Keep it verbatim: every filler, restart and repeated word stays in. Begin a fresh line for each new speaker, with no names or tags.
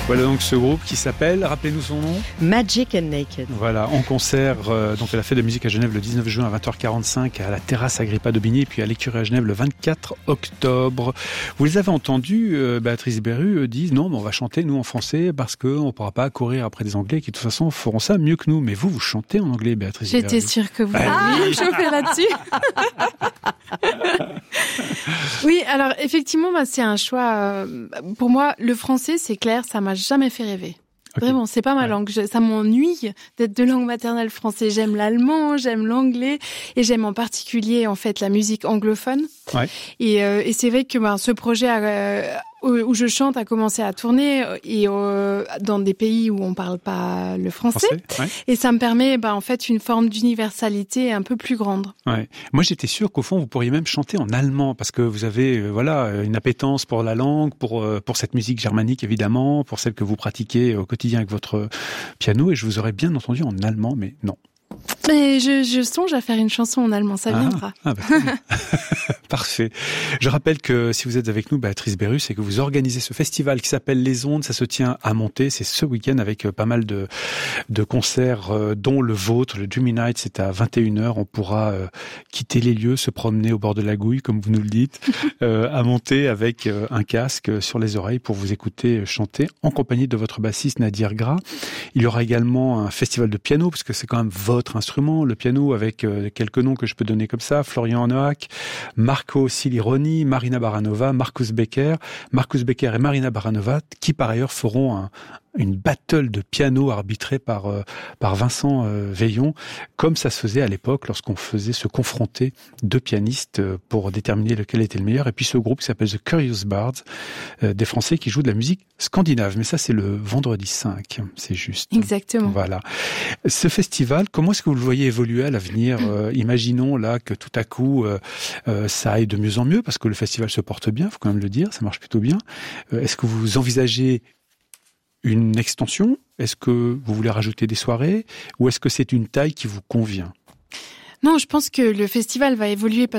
Voilà donc ce groupe qui s'appelle, rappelez-nous son nom.
Magic and Naked.
Voilà, en concert euh, donc à la Fête de musique à Genève le dix-neuf juin à vingt heures quarante-cinq, à la terrasse Agrippa d'Aubigny, et puis à l'Écurie à Genève le vingt-quatre octobre. Vous les avez entendus, euh, Béatrice Berru euh, disent non, mais on va chanter nous en français parce qu'on ne pourra pas courir après des Anglais qui de toute façon feront ça mieux que nous. Mais vous, vous chantez en anglais, Béatrice Berru.
J'étais sûre que vous
ah,
alliez me chauffer là-dessus. Oui, alors effectivement, bah, c'est un choix. Euh, pour moi, le français, c'est clair, ça m'a jamais fait rêver. Okay. Vraiment, c'est pas ma ouais. langue. Je, ça m'ennuie d'être de langue maternelle français. J'aime l'allemand, j'aime l'anglais et j'aime en particulier en fait la musique anglophone. Ouais. Et, euh, et c'est vrai que bah, ce projet a, où je chante a commencé à tourner et euh, dans des pays où on parle pas le français, français ouais. Et ça me permet bah, en fait une forme d'universalité un peu plus grande.
Ouais. Moi j'étais sûr qu'au fond vous pourriez même chanter en allemand parce que vous avez euh, voilà une appétence pour la langue, pour euh, pour cette musique germanique évidemment, pour celle que vous pratiquez au quotidien avec votre piano, et je vous aurais bien entendu en allemand, mais non.
Mais je, je songe à faire une chanson en allemand, ça viendra.
Ah, ah bah, parfait. Je rappelle que si vous êtes avec nous, Béatrice Berru, c'est que vous organisez ce festival qui s'appelle Les Ondes. Ça se tient à Monté. C'est ce week-end avec pas mal de, de concerts, dont le vôtre, le Dreamy Night. C'est à vingt et une heures. On pourra euh, quitter les lieux, se promener au bord de la Gouille, comme vous nous le dites, euh, à Monté avec euh, un casque sur les oreilles pour vous écouter chanter en compagnie de votre bassiste Nadir Gras. Il y aura également un festival de piano, parce que c'est quand même votre instrument, le piano, avec euh, quelques noms que je peux donner comme ça: Florian Noack, Marco Silironi, Marina Baranova, Marcus Becker, Marcus Becker et Marina Baranova, qui par ailleurs feront un, une battle de piano arbitrée par euh, par Vincent euh, Veillon, comme ça se faisait à l'époque lorsqu'on faisait se confronter deux pianistes euh, pour déterminer lequel était le meilleur. Et puis ce groupe qui s'appelle The Curious Bards, euh, des Français qui jouent de la musique scandinave. Mais ça, c'est le vendredi cinq, c'est juste.
Exactement.
Voilà. Ce festival, comment est-ce que vous le voyez évoluer à l'avenir? euh, Imaginons là que tout à coup euh, euh, ça aille de mieux en mieux, parce que le festival se porte bien, faut quand même le dire, ça marche plutôt bien. Euh, est-ce que vous envisagez une extension? Est-ce que vous voulez rajouter des soirées? Ou est-ce que c'est une taille qui vous convient?
Non, je pense que le festival va évoluer